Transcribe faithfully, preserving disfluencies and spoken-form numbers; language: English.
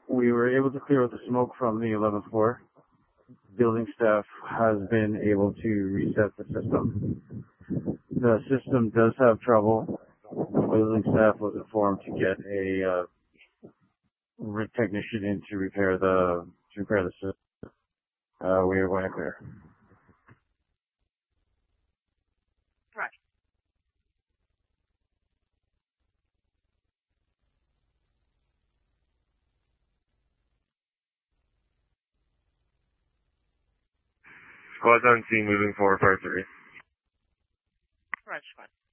We were able to clear out the smoke from the eleventh floor. Building staff has been able to reset the system. The system does have trouble. Building staff was informed to get a uh, technician in to repair the to repair the system. Uh, we are going to clear. Right. Squad's on scene, moving forward, part three. Right, squad.